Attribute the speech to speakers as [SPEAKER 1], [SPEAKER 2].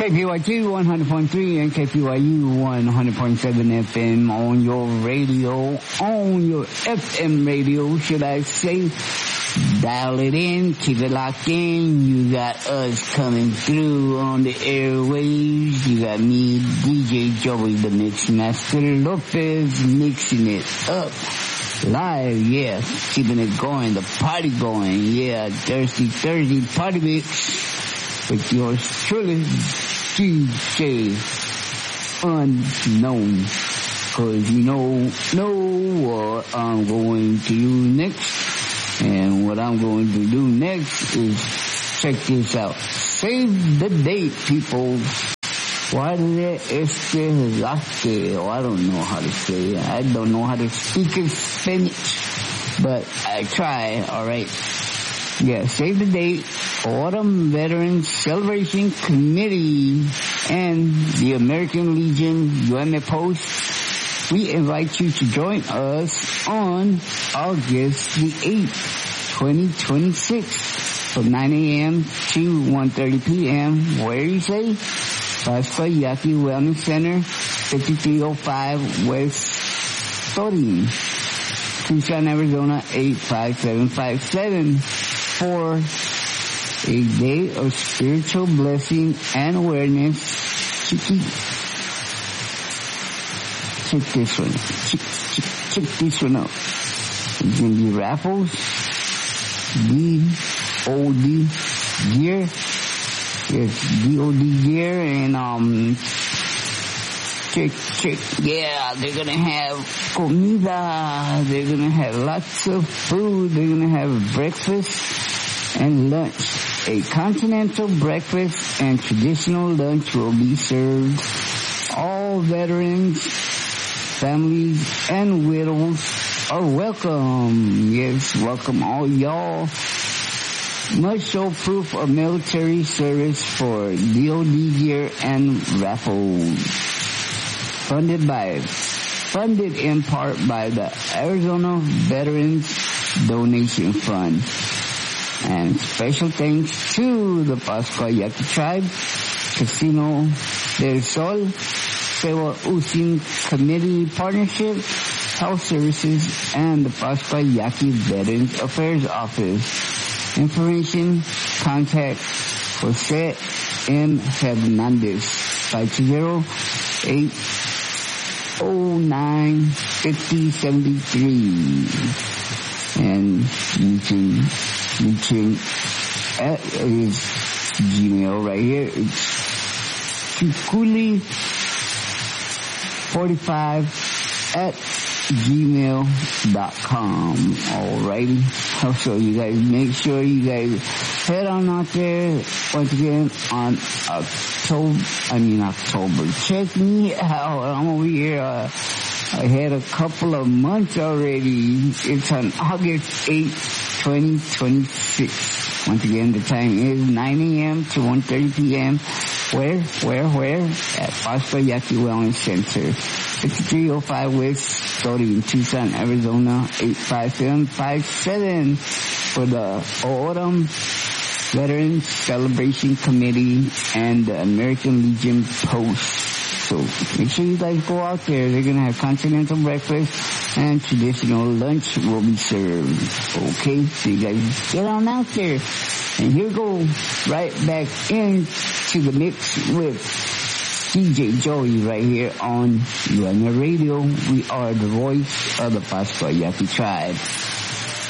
[SPEAKER 1] KPYT 100.3 and KPYU 100.7 FM on your radio, on your FM radio, should I say. Dial it in, keep it locked in. You got us coming through on the airwaves. You got me, DJ Joey, the Mix Master Lopez, mixing it up live, yeah, keeping it going, the party going, yeah, Thursday party mix with yours truly, DJ Unknown. Cause you know what I'm going to do next. And what I'm going to do next is check this out. Save the date, people. Guarde este latte. Oh, I don't know how to say it. I don't know how to speak in Spanish. But I try, alright. Yeah, save the date. Autumn Veterans Celebration Committee and the American Legion UMA Post. We invite you to join us on August the 8th, 2026 from 9 a.m. to 1:30 p.m. Where you say? Pascoyaki Wellness Center, 5305 West Story, Tucson, Arizona, 85757 for a day of spiritual blessing and awareness. Check this one. Check this one out. It's going to be raffles, DOD gear. Yes, DOD gear and check. Yeah, they're going to have comida. They're going to have lots of food. They're going to have breakfast and lunch. A continental breakfast and traditional lunch will be served. All veterans, families, and widows are welcome. Yes, welcome all y'all. Must show proof of military service for DOD gear and raffles. Funded in part by the Arizona Veterans Donation Fund. And special thanks to the Pascoyaki Tribe, Casino del Sol, Sewa Usin Committee Partnership, Health Services, and the Pascoyaki Veterans Affairs Office. Information, contact Jose M. Hernandez, 520-809-5073. And you can reach him at his Gmail right here. It's chukuli45@gmail.com. Alrighty. Also, you guys make sure you guys head on out there once again on October. Check me out. I'm over here. I had a couple of months already. It's on August 8th, 2026. Once again, the time is 9 a.m. to 1:30 p.m. Where? At Pascoyaki Wellness Center, 5305 West Story in Tucson, Arizona, 85757 for the Autumn Veterans Celebration Committee and the American Legion Post. So make sure you guys go out there. They're going to have continental breakfast and traditional lunch will be served. Okay, so you guys get on out there. And here go right back into the mix with DJ Joey right here on UNA Radio. We are the voice of the Pascoyaki Tribe.